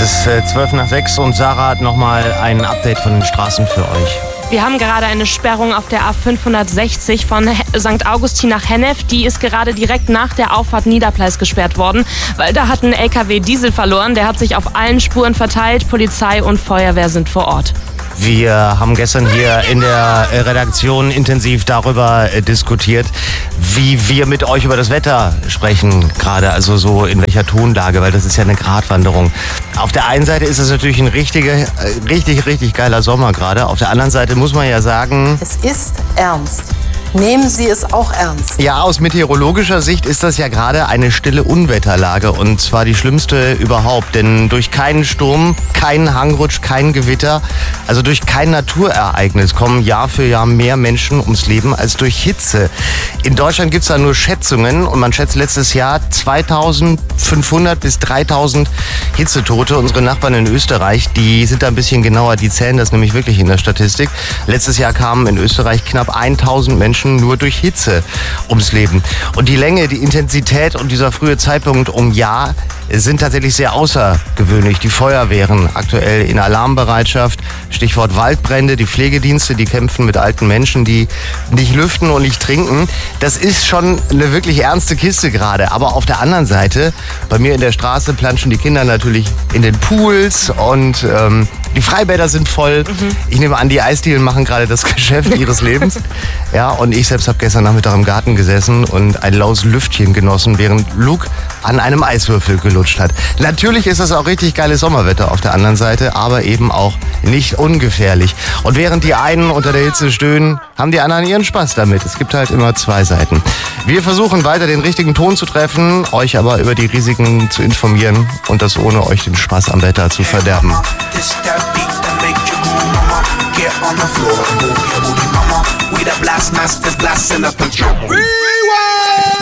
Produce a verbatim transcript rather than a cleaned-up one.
ist äh, zwölf nach sechs und Sarah hat nochmal ein Update von den Straßen für euch. Wir haben gerade eine Sperrung auf der A fünfhundertsechzig von Sankt Augustin nach Hennef. Die ist gerade direkt nach der Auffahrt Niederpleis gesperrt worden, weil da hat ein L K W Diesel verloren. Der hat sich auf allen Spuren verteilt. Polizei und Feuerwehr sind vor Ort. Wir haben gestern hier in der Redaktion intensiv darüber äh, diskutiert, wie wir mit euch über das Wetter sprechen gerade, also so in welcher Tonlage, weil das ist ja eine Gratwanderung. Auf der einen Seite ist es natürlich ein richtiger, äh, richtig, richtig geiler Sommer gerade. Auf der anderen Seite muss man ja sagen... Es ist ernst. Nehmen Sie es auch ernst. Ja, aus meteorologischer Sicht ist das ja gerade eine stille Unwetterlage und zwar die schlimmste überhaupt. Denn durch keinen Sturm, keinen Hangrutsch, kein Gewitter, also durch kein Naturereignis kommen Jahr für Jahr mehr Menschen ums Leben als durch Hitze. In Deutschland gibt es da nur Schätzungen und man schätzt letztes Jahr zweitausendfünfhundert bis dreitausend Hitzetote. Unsere Nachbarn in Österreich, die sind da ein bisschen genauer, die zählen das nämlich wirklich in der Statistik. Letztes Jahr kamen in Österreich knapp tausend Menschen nur durch Hitze ums Leben. Und die Länge, die Intensität und dieser frühe Zeitpunkt um Jahr sind tatsächlich sehr außergewöhnlich. Die Feuerwehren aktuell in Alarmbereitschaft, Stichwort Waldbrände, die Pflegedienste, die kämpfen mit alten Menschen, die nicht lüften und nicht trinken. Das ist schon eine wirklich ernste Kiste gerade. Aber auf der anderen Seite, bei mir in der Straße planschen die Kinder natürlich in den Pools und ähm, die Freibäder sind voll. Mhm. Ich nehme an, die Eisdielen machen gerade das Geschäft ihres Lebens. Ja, und ich selbst habe gestern Nachmittag im Garten gesessen und ein laues Lüftchen genossen, während Luke an einem Eiswürfel gelutscht hat. Natürlich ist das auch richtig geiles Sommerwetter auf der anderen Seite, aber eben auch nicht ungefährlich. Und während die einen unter der Hitze stöhnen, haben die anderen ihren Spaß damit. Es gibt halt immer zwei Seiten. Wir versuchen weiter den richtigen Ton zu treffen, euch aber über die Risiken zu informieren und das ohne euch den Spaß am Wetter zu verderben. Rewind!